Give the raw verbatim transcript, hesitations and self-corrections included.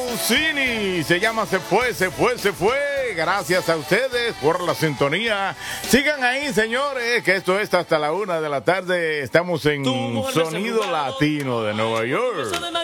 Pausini. Se llama Se fue, se fue, se fue. Gracias a ustedes por la sintonía. Sigan ahí, señores, que esto es hasta la una de la tarde. Estamos en Sonido Latino de Nueva York.